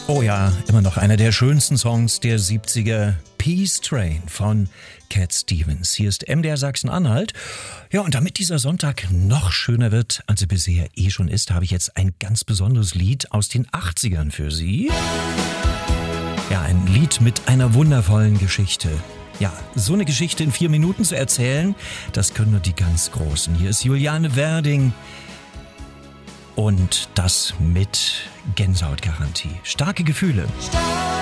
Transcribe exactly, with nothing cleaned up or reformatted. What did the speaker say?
Oh ja, immer noch einer der schönsten Songs der siebziger, Peace Train von Cat Stevens. Hier ist M D R Sachsen-Anhalt. Ja, und damit dieser Sonntag noch schöner wird, als er bisher eh schon ist, habe ich jetzt ein ganz besonderes Lied aus den achtzigern für Sie. Ja, ein Lied mit einer wundervollen Geschichte. Ja, so eine Geschichte in vier Minuten zu erzählen, das können nur die ganz Großen. Hier ist Juliane Werding. Und das mit Gänsehautgarantie. Starke Gefühle. Starke